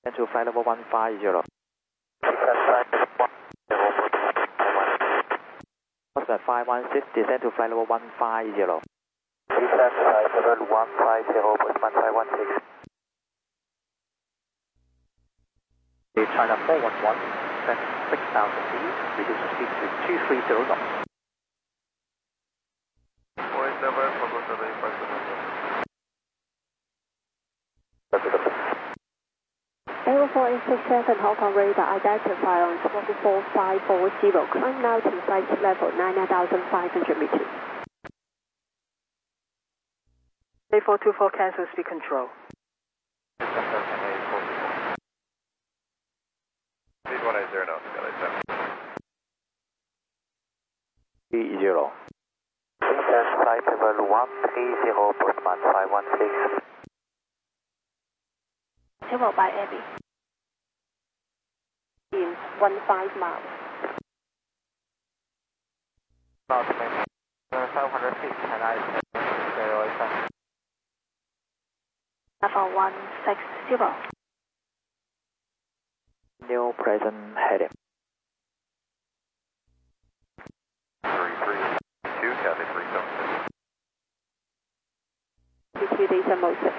to flight level 150. Oscar 516, descend to flight level 150. Descend flight level 150, Postman 516. China 411, descend 6,000 feet, reduce speed to 230 knots. 47, Fogo 785. Aero 487 Hong Kong radar identified on 44540. Climb now to flight level 9,500 meters. A424 cancel speed control. Speed 180 now, Skyline 30. Descend flight level 130, Postman 516. Table by Abby. In 15 miles. About 500 feet, and I 087. Level 160. New present heading. 332, Cathay 376. Between these and most.